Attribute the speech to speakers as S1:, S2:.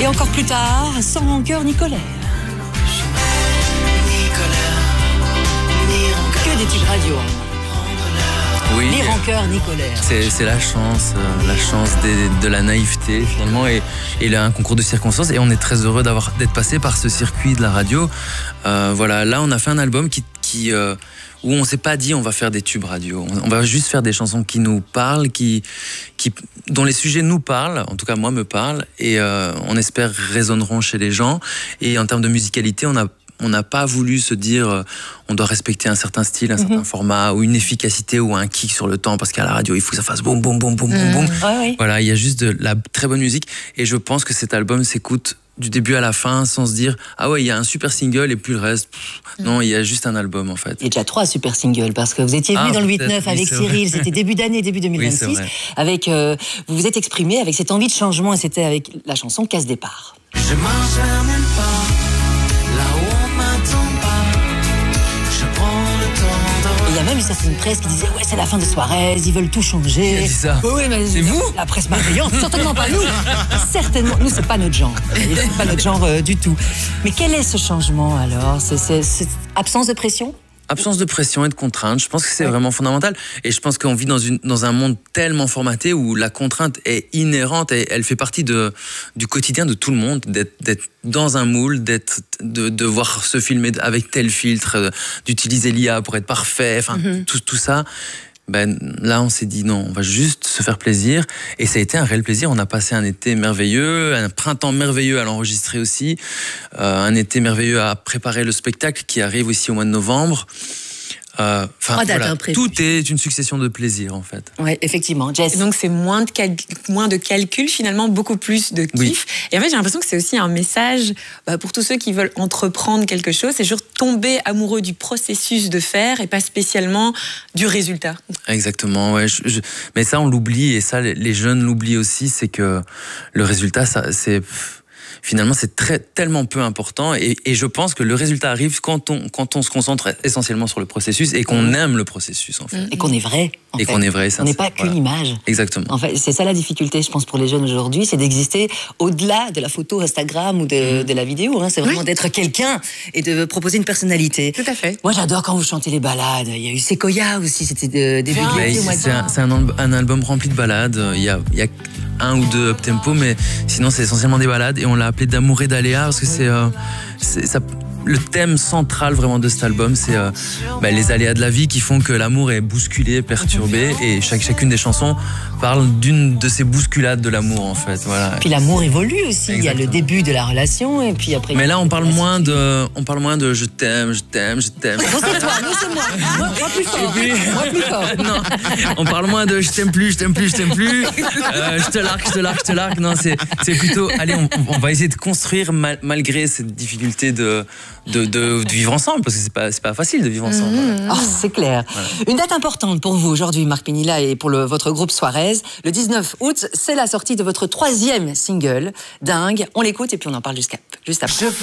S1: Et encore plus tard, Sans rancœur ni colère. Que des tubes radio.
S2: Oui,
S1: Ni rancœur ni colère.
S2: c'est la chance de la naïveté finalement et là un concours de circonstances et on est très heureux d'être passé par ce circuit de la radio. Voilà, là on a fait un album où on s'est pas dit on va faire des tubes radio, on va juste faire des chansons qui nous parlent, dont les sujets nous parlent, en tout cas moi me parlent et on espère résonneront chez les gens. Et en termes de musicalité, on n'a pas voulu se dire on doit respecter un certain style, un certain format ou une efficacité ou un kick sur le temps parce qu'à la radio il faut que ça fasse boum boum boum boum boum boum.
S1: Ouais.
S2: Voilà, il y a juste de la très bonne musique et je pense que cet album s'écoute du début à la fin sans se dire ah ouais il y a un super single et plus le reste. Non, il y a juste un album en fait.
S1: Il y a déjà 3 super singles parce que vous étiez venu dans le 8-9 avec Cyril, c'était début 2026.
S2: Oui,
S1: avec vous vous êtes exprimé avec cette envie de changement et c'était avec la chanson Casse Départ.
S3: Je marche vers nulle part, là où on m'attend pas. Je prends le temps de...
S1: Et il y a même une certaine presse qui disait ouais c'est la fin de Suarez, ils veulent tout changer.
S2: Qui a dit ça?
S1: Oui, mais
S2: c'est vous?
S1: La presse malveillante, certainement pas nous. Certainement, nous c'est pas notre genre. C'est pas notre genre du tout. Mais quel est ce changement alors? C'est absence de pression?
S2: Absence de pression et de contrainte, je pense que c'est vraiment fondamental. Et je pense qu'on vit dans un monde tellement formaté où la contrainte est inhérente et elle fait partie du quotidien de tout le monde, d'être dans un moule, de devoir se filmer avec tel filtre, d'utiliser l'IA pour être parfait, enfin tout ça. Ben, là, on s'est dit non, on va juste se faire plaisir. Et ça a été un réel plaisir. On a passé un été merveilleux, un printemps merveilleux à l'enregistrer aussi, un été merveilleux à préparer le spectacle qui arrive aussi au mois de novembre. Voilà, tout est une succession de plaisirs en fait.
S1: Oui, effectivement. Jess.
S4: Et donc c'est moins de calcul finalement, beaucoup plus de kiff. Oui. Et en fait j'ai l'impression que c'est aussi un message pour tous ceux qui veulent entreprendre quelque chose, c'est juste tomber amoureux du processus de faire et pas spécialement du résultat.
S2: Exactement, ouais. Mais ça on l'oublie et ça les jeunes l'oublient aussi, c'est que le résultat finalement, c'est tellement peu important et je pense que le résultat arrive quand on se concentre essentiellement sur le processus et qu'on aime le processus, en fait.
S1: Et qu'on est vrai.
S2: Qu'on est vrai.
S1: On n'est pas qu'une image.
S2: Exactement.
S1: En fait, c'est ça la difficulté, je pense, pour les jeunes aujourd'hui, c'est d'exister au-delà de la photo Instagram ou de la vidéo. Hein. C'est vraiment d'être quelqu'un et de proposer une personnalité.
S4: Tout à fait.
S1: Moi, j'adore quand vous chantez les ballades. Il y a eu Sequoia aussi, c'était début de l'été au mois de juin.
S2: C'est un album rempli de ballades. Il y a 1 ou 2 up-tempo, mais sinon c'est essentiellement des ballades et on l'a appelé d'amour et d'aléa parce que c'est le thème central vraiment de cet album, c'est les aléas de la vie qui font que l'amour est bousculé, perturbé et chacune des chansons parle d'une de ces bousculades de l'amour en fait. Voilà.
S1: Puis l'amour évolue aussi, il y a le début de la relation et puis après...
S2: Mais là on parle moins de je t'aime, je t'aime, je t'aime.
S1: Non c'est toi, non c'est moi. Moi plus fort, moi plus fort.
S2: Non, on parle moins de je t'aime plus, je t'aime plus, je t'aime plus, je te largue, je te largue, je te largue. Non, c'est plutôt, allez, on va essayer de construire malgré cette difficulté de vivre ensemble, parce que c'est pas facile de vivre ensemble. Voilà.
S1: Oh, c'est clair. Voilà. Une date importante pour vous aujourd'hui, Marc Pénillaud, et pour votre groupe Suarez. Le 19 août, c'est la sortie de votre 3e single, Dingue. On l'écoute et puis on en parle juste après.